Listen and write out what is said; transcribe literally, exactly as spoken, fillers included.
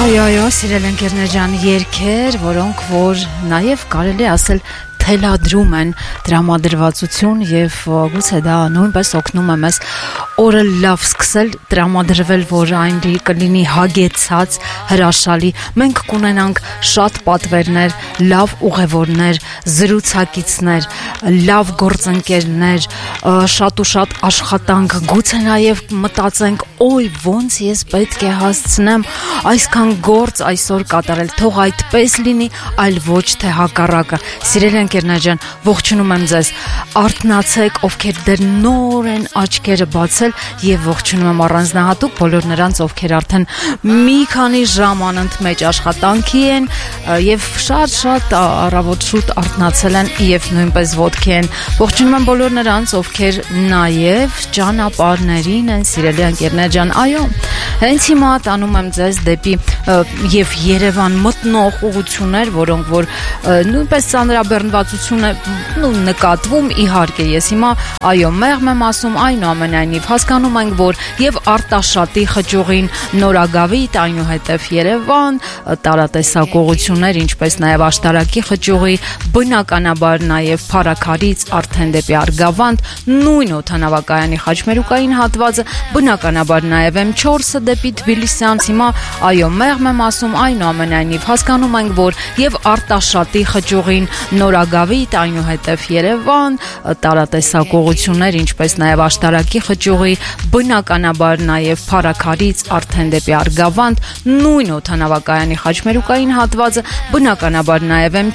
Այո, այո, սիրել ընկերներ ջան, երգեր, որոնք որ նաև կարելի ասել թելադրում են տրամադրվածություն եւ գուցե դա նույնպես օգնում է մեզ օրը լավ սկսել, տրամադրվել, որ այն կլինի հագեցած, հրաշալի։ Մենք կունենանք շատ պատվերներ, լավ ուղևորներ, զրուցակիցներ, լավ գործընկերներ, շատ ու շատ աշխատանք, գուցե նաև մտածենք, օй, ոնց ես պետք է հասցնեմ այսքան գործ այսօր կատարել, թող այդպես լինի, այլ ոչ թե հակառակը։ Սիրել ընկերներ ջան, ողջունում եմ ձեզ, արթնացեք, ովքեր դեռ նոր են աչքերը բացել եւ ողջունում եմ առանձնահատուկ բոլոր նրանց, ովքեր արդեն մի քանի ժամ անընդմեջ աշխատանքի են եւ շատ-շատ առավոտ շուտ արթնացել են եւ նույնպես ոտքի են։ Ողջունում եմ բոլոր նրանց, ովքեր նաեւ ճանապարհներին են, սիրելի ընկերներ ջան, այո, հենց հիմա տանում եմ ձեզ դեպի եւ Երևան մտնող ուղություններ, որոնք որ նույնպես ծանրաբեռնվածություն է նու նկատվում, իհարկե ես հիմա այո մեղմ եմ ասում, այնուամենայնիվ հասկանում ենք, որ եւ Արտաշատի խճուղին Նորագավիթ, այնուհետեւ Երևան, տարատեսակ ուղություններ, ինչպես նաեւ Աշտարակի խճուղի, բնականաբար նաեւ Փարաքարից արդեն դեպի Արգավանդ, նույն օդանավակայանի խաչմերուկային հատվածը, բնականաբար նաեւ էմ չորսը դեպի Թբիլիսյան, հիմա այո մեղմ եմ ասում, այնուամենայնիվ հասկանում ենք, որ եւ Արտաշատի խճուղին Նորագավիթ, այնուհետեւ Երևան, տարատեսակ ուղություններ, ինչպես նաեւ Աշտարակի խճուղի, բնականաբար նաեւ Փարաքարից արդեն դեպի Արգավանդ, նույն օդանավակայանի խաչմերուկային հատվածը, բնականաբար նաեւ էմ